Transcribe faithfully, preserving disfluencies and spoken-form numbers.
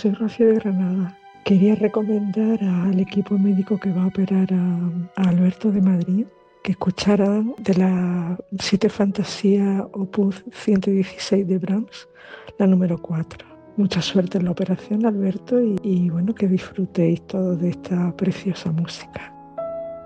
soy Rocío de Granada. Quería recomendar al equipo médico que va a operar a, a Alberto de Madrid que escucharan de la Siete Fantasía Opus ciento dieciséis de Brahms, la número cuatro. Mucha suerte en la operación, Alberto, y, y bueno, que disfrutéis todos de esta preciosa música.